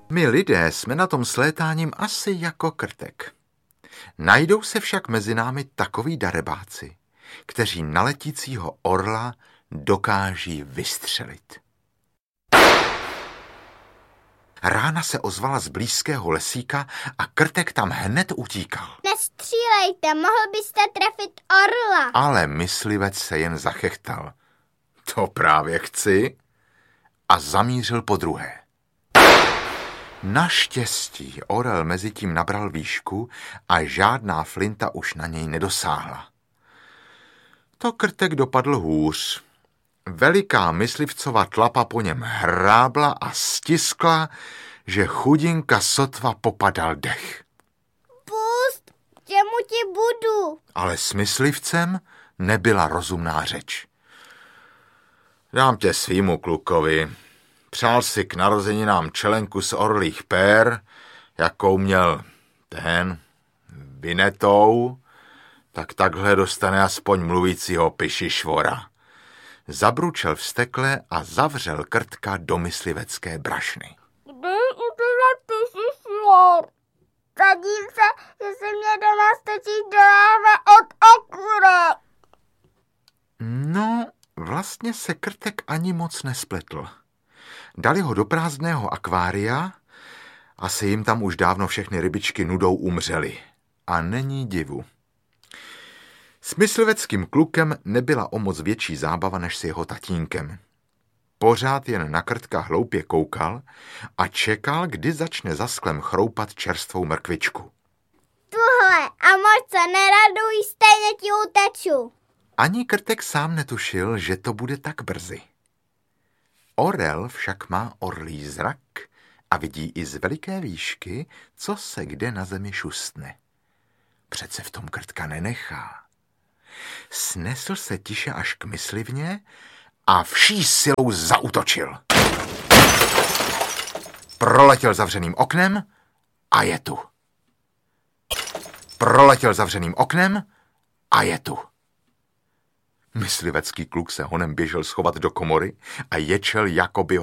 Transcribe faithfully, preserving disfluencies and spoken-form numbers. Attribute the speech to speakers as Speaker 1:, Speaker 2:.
Speaker 1: My lidé jsme na tom slétáním asi jako krtek. Najdou se však mezi námi takoví darebáci, kteří na letícího orla dokáží vystřelit. Rána se ozvala z blízkého lesíka a krtek tam hned utíkal.
Speaker 2: Nestřílejte, mohl byste trefit orla.
Speaker 1: Ale myslivec se jen zachechtal. To právě chci. A zamířil po druhé. Naštěstí orel mezitím nabral výšku a žádná flinta už na něj nedosáhla. To krtek dopadl hůř. Veliká myslivcova tlapa po něm hrábla a stiskla, že chudinka sotva popadal dech.
Speaker 2: Pust, čemu ti budu?
Speaker 1: Ale s myslivcem nebyla rozumná řeč. Dám tě svýmu klukovi. Přál si k narozeninám čelenku z orlích pér, jakou měl ten Vinetou, tak takhle dostane aspoň mluvícího pišišvora. Zabručel vztekle a zavřel krtka do myslivecké brašny.
Speaker 2: Kdy udělat pišišvor? Sadím se, že se mě doma stačí do láhve od okurek.
Speaker 1: No, vlastně se krtek ani moc nespletl. Dali ho do prázdného akvária, asi jim tam už dávno všechny rybičky nudou umřely. A není divu. S mysliveckým klukem nebyla o moc větší zábava než s jeho tatínkem. Pořád jen na krtka hloupě koukal a čekal, kdy začne za sklem chroupat čerstvou mrkvičku.
Speaker 2: Tuhle, a moc se neraduj, stejně ti uteču.
Speaker 1: Ani krtek sám netušil, že to bude tak brzy. Orel však má orlí zrak a vidí i z veliké výšky, co se kde na zemi šustne. Přece v tom krtka nenechá. Snesl se tiše až k myslivně a vší silou zaútočil. Proletěl zavřeným oknem a je tu. Proletěl zavřeným oknem a je tu. Myslivecký kluk se honem běžel schovat do komory a ječel, jako by ho